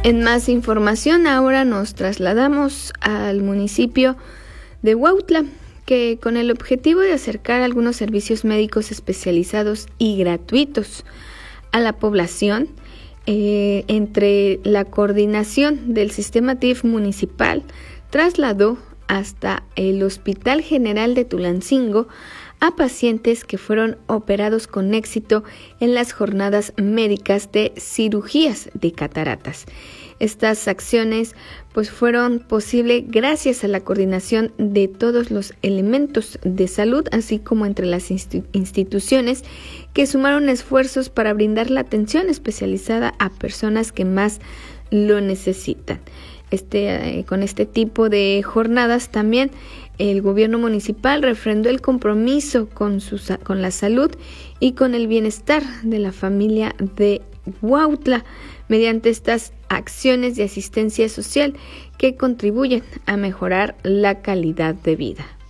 En más información, ahora nos trasladamos al municipio de Huautla, que con el objetivo de acercar algunos servicios médicos especializados y gratuitos a la población, entre la coordinación del sistema TIF municipal, trasladó hasta el Hospital General de Tulancingo a pacientes que fueron operados con éxito en las jornadas médicas de cirugías de cataratas. Estas acciones fueron posibles gracias a la coordinación de todos los elementos de salud, así como entre las instituciones que sumaron esfuerzos para brindar la atención especializada a personas que más lo necesitan. Con este tipo de jornadas también el gobierno municipal refrendó el compromiso con la salud y con el bienestar de la familia de Huautla mediante estas acciones de asistencia social que contribuyen a mejorar la calidad de vida.